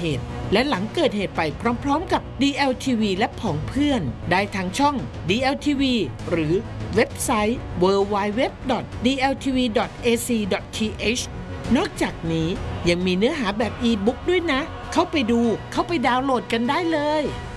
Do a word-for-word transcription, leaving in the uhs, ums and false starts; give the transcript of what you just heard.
เหตุและหลังเกิดเหตุไปพร้อมๆกับ ดี แอล ที วี และผองเพื่อนได้ทางช่อง ดี แอล ที วี หรือเว็บไซต์ ดับเบิลยู ดับเบิลยู ดับเบิลยู ดอท ดี แอล ที วี ดอท เอ ซี ดอท ที เอช นอกจากนี้ยังมีเนื้อหาแบบอีบุ๊กด้วยนะเข้าไปดูเข้าไปดาวน์โหลดกันได้เลย